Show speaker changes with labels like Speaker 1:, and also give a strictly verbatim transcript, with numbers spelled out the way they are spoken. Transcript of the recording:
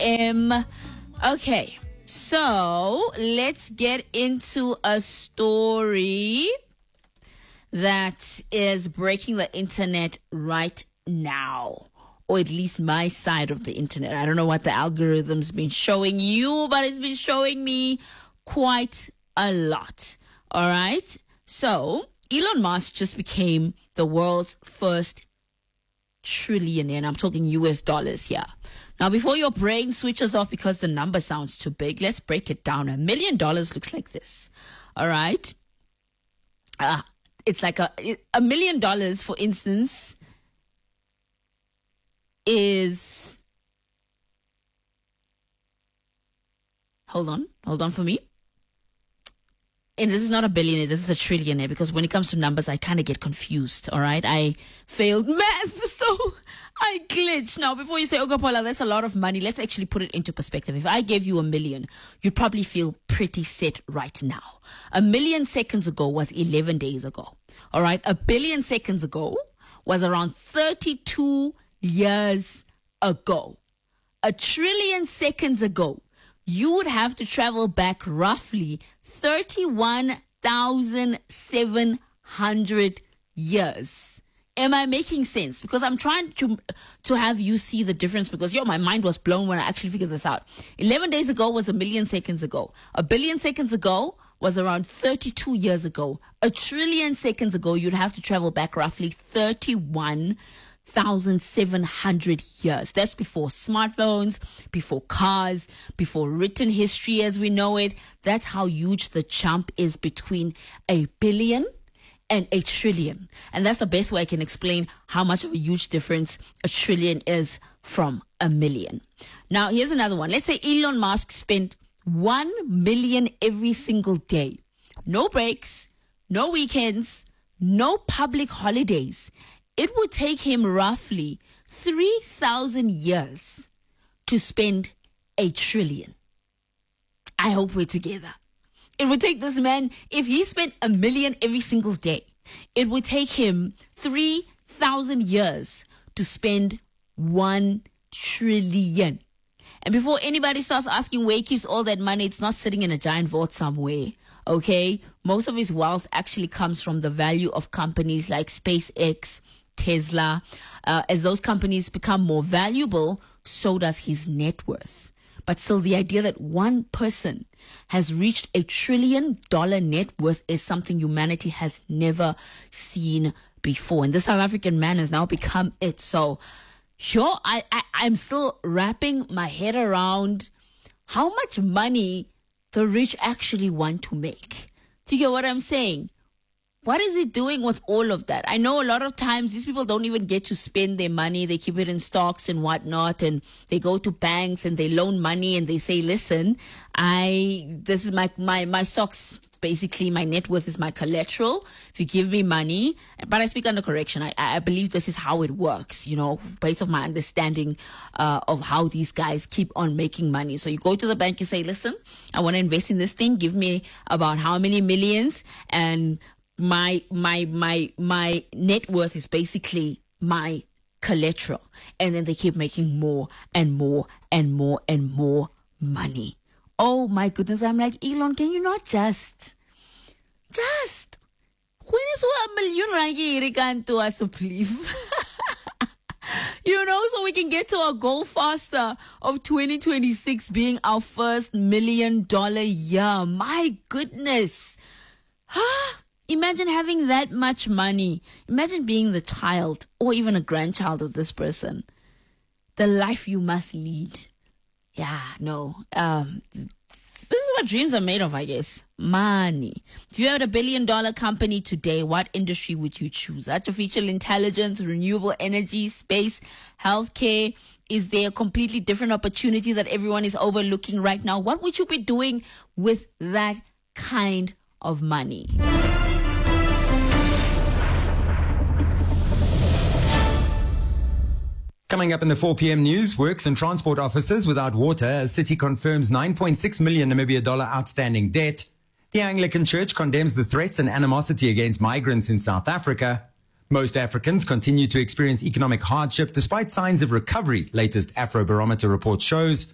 Speaker 1: M. Okay, so let's get into a story that is breaking the internet right now. Or at least my side of the internet. I don't know what the algorithm's been showing you, but it's been showing me quite a lot. All right? So, Elon Musk just became the world's first trillionaire. And I'm talking U S dollars here. Now, before your brain switches off because the number sounds too big, let's break it down. A million dollars looks like this. All right? Uh, it's like a, a million dollars, for instance, is, hold on, hold on for me. And this is not a billionaire, this is a trillionaire, because when it comes to numbers, I kind of get confused, all right? I failed math, so I glitch. Now, before you say, okay, Paula, that's a lot of money, let's actually put it into perspective. If I gave you a million, you'd probably feel pretty set right now. A million seconds ago was eleven days ago, all right? A billion seconds ago was around thirty-two years ago. A trillion seconds ago, you would have to travel back roughly thirty-one thousand seven hundred years. Am I making sense? Because I'm trying to to have you see the difference, because yo, my mind was blown when I actually figured this out. eleven days ago was a million seconds ago. A billion seconds ago was around thirty-two years ago. A trillion seconds ago, you'd have to travel back roughly thirty-one thousand seven hundred years. That's before smartphones, before cars, before written history as we know it. That's how huge the jump is between a billion and a trillion. And that's the best way I can explain how much of a huge difference a trillion is from a million. Now, here's another one. Let's say Elon Musk spent one million every single day. No breaks, no weekends, no public holidays. It would take him roughly three thousand years to spend a trillion. I hope we're together. It would take this man, if he spent a million every single day, it would take him three thousand years to spend one trillion. And before anybody starts asking where he keeps all that money, it's not sitting in a giant vault somewhere. Okay? Most of his wealth actually comes from the value of companies like SpaceX, Tesla. Uh, as those companies become more valuable, so does his net worth. But still, the idea that one person has reached a trillion dollar net worth is something humanity has never seen before. And this South African man has now become it. So, sure, I, I, I'm still wrapping my head around how much money the rich actually want to make. Do you get what I'm saying? What is it doing with all of that? I know a lot of times these people don't even get to spend their money. They keep it in stocks and whatnot, and they go to banks and they loan money and they say, listen, I, this is my, my, my stocks, basically my net worth is my collateral. If you give me money, but I speak under correction. I, I believe this is how it works, you know, based on my understanding uh, of how these guys keep on making money. So you go to the bank, you say, listen, I want to invest in this thing. Give me about how many millions, and my my my my net worth is basically my collateral. And then they keep making more and more and more and more money. Oh my goodness, I'm like, Elon, can you not just just when is a million rand to us, please? You know, so we can get to our goal faster of twenty twenty-six being our first million dollar year. My goodness. Huh? Imagine having that much money. Imagine being the child or even a grandchild of this person. The life you must lead. Yeah, no. Um, this is what dreams are made of, I guess. Money. If you had a billion dollar company today, what industry would you choose? Artificial intelligence, renewable energy, space, healthcare? Is there a completely different opportunity that everyone is overlooking right now? What would you be doing with that kind of money?
Speaker 2: Coming up in the four p.m. news, works and transport officers without water as city confirms nine point six million Namibia dollar outstanding debt. The Anglican Church condemns the threats and animosity against migrants in South Africa. Most Africans continue to experience economic hardship despite signs of recovery, latest Afrobarometer report shows.